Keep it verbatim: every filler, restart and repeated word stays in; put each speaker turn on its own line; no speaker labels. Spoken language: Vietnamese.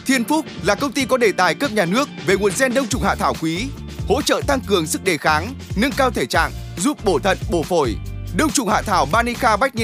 Thiên Phúc là công ty có đề tài cấp nhà nước về nguồn gen đông trùng hạ thảo quý, hỗ trợ tăng cường sức đề kháng, nâng cao thể trạng, giúp bổ thận, bổ phổi. Đông trùng hạ thảo Banica Bách Niên